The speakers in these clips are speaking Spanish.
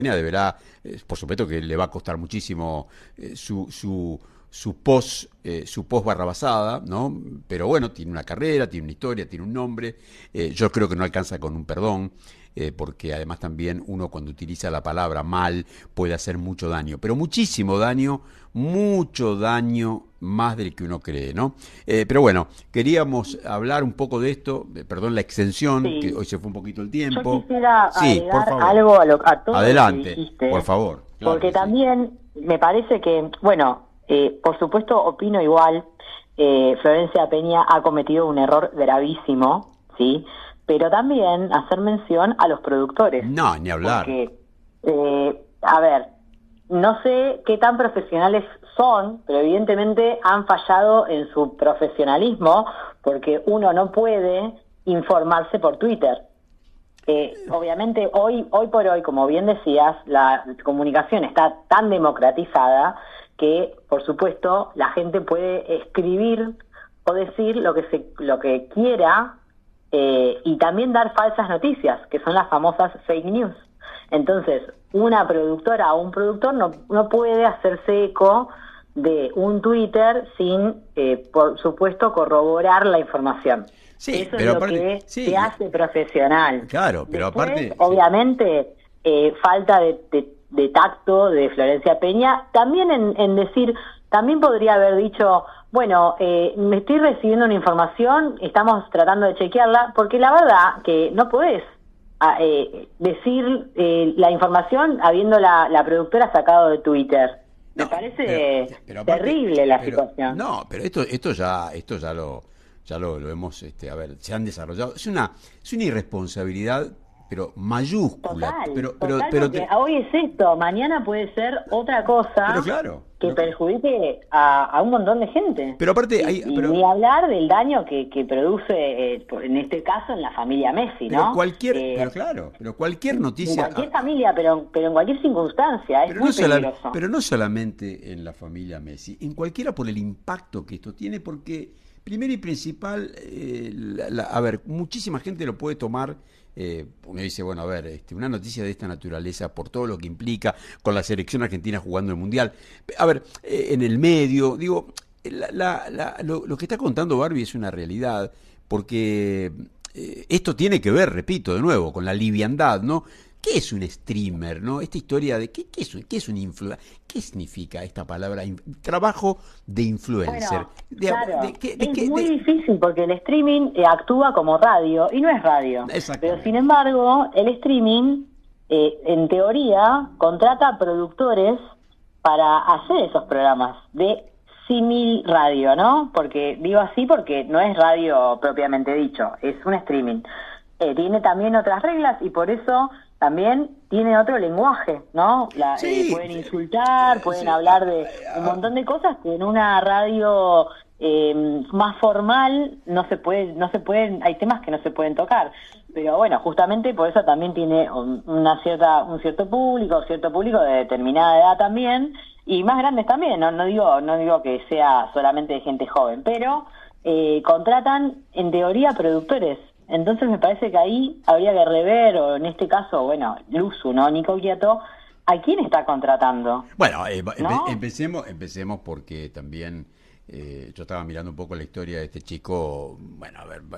deberá, por supuesto que le va a costar muchísimo su post barrabasada, ¿no? Pero bueno, tiene una carrera, tiene una historia, tiene un nombre. Yo creo que no alcanza con un perdón, porque además también uno cuando utiliza la palabra mal puede hacer mucho daño, pero muchísimo daño, mucho daño más del que uno cree, ¿no? Pero bueno, queríamos hablar un poco de esto, perdón la extensión, que Sí, hoy se fue un poquito el yo tiempo. quisiera Sí, por agregar favor, algo a todo lo que adelante, por dijiste, favor, claro porque que sí. también me parece que, bueno, por supuesto opino igual, Florencia Peña ha cometido un error gravísimo, ¿sí? Pero también hacer mención a los productores, No, ni hablar. porque, a ver, no sé qué tan profesionales son, pero evidentemente han fallado en su profesionalismo, porque uno no puede informarse por Twitter. Obviamente hoy por hoy, como bien decías, la comunicación está tan democratizada que, por supuesto, la gente puede escribir o decir lo que quiera, y también dar falsas noticias, que son las famosas fake news. Entonces, una productora o un productor no puede hacerse eco de un Twitter sin, por supuesto, corroborar la información. Sí, Eso es pero lo aparte, que te sí, hace profesional. claro, pero Después, aparte, sí. obviamente, falta de tacto de Florencia Peña, también en decir, también podría haber dicho, bueno, me estoy recibiendo una información, estamos tratando de chequearla, porque la verdad que no podés decir la información habiendo la productora sacado de Twitter. Me No, pero, parece pero aparte, terrible la pero situación. no, pero esto ya lo hemos, a ver, se han desarrollado. Es una irresponsabilidad, pero mayúscula, Total, porque hoy es esto, mañana puede ser otra pero cosa claro, que perjudique a un montón de gente. pero aparte Y ni hablar del daño que produce, en este caso, en la familia Messi, ¿no? pero cualquier En noticia, cualquier familia, pero en cualquier circunstancia, es muy peligroso. pero no solamente en la familia Messi, en cualquiera por el impacto que esto tiene, porque primero y principal, a ver, muchísima gente lo puede tomar. Uno dice, bueno, a ver, una noticia de esta naturaleza, por todo lo que implica, con la selección argentina jugando el Mundial, a ver, en el medio, digo, lo que está contando Barbie es una realidad, porque esto tiene que ver, repito, de nuevo, con la liviandad, ¿no? ¿Qué es un streamer, no? Esta historia de qué es un influencer, ¿qué significa esta palabra? Trabajo de influencer. Bueno, claro, es muy De difícil porque el streaming actúa como radio y no es radio. Pero sin Exactamente. embargo, el streaming, en teoría, contrata productores para hacer esos programas de simil radio, ¿no? Porque digo así porque no es radio propiamente dicho, es un streaming. Tiene también otras reglas y por eso también tiene otro lenguaje, ¿no? Sí, Pueden insultar, pueden sí, hablar de un montón de cosas que en una radio más formal no se pueden, hay temas que no se pueden tocar. Pero bueno, justamente por eso también tiene un cierto público de determinada edad también, y más grandes también, no digo que sea solamente de gente joven, pero contratan en teoría productores. Entonces me parece que ahí habría que rever, o en este caso, bueno, Luzu, ¿no? Nico Quiato, ¿a quién está contratando? bueno, ¿No? empecemos porque también yo estaba mirando un poco la historia de este chico, bueno, a ver,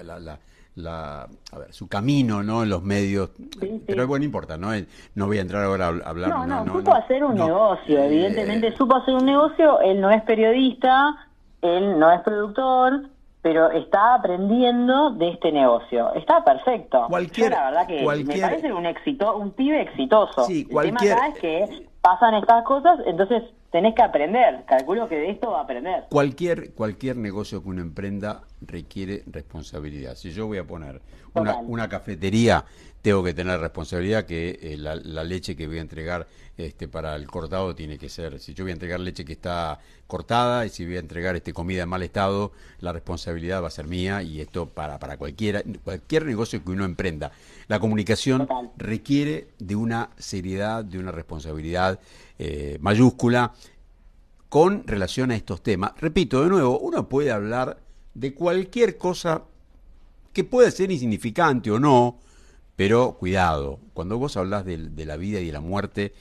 a ver, su camino, ¿no? En los medios, Sí, pero sí. bueno, no importa, ¿no? No voy a entrar ahora a hablar, No, no, no, no, supo no, hacer un no. negocio, evidentemente supo hacer un negocio, él no es periodista, él no es productor, pero está aprendiendo de este negocio. Está perfecto. Yo Cualquier, la verdad que me cualquier, parece un pibe exitoso. sí, El tema acá es que pasan estas cosas, entonces tenés que aprender. Calculo que de esto va a aprender. cualquier negocio que uno emprenda requiere responsabilidad. Si yo voy a poner Total. una cafetería, tengo que tener responsabilidad que la leche que voy a entregar para el cortado tiene que ser, si yo voy a entregar leche que está cortada y si voy a entregar comida en mal estado, la responsabilidad va a ser mía y esto para cualquier negocio que uno emprenda. La comunicación Total. requiere de una seriedad, de una responsabilidad mayúscula con relación a estos temas. Repito, de nuevo, uno puede hablar de cualquier cosa que pueda ser insignificante o no, Pero cuidado, cuando vos hablás de la vida y de la muerte,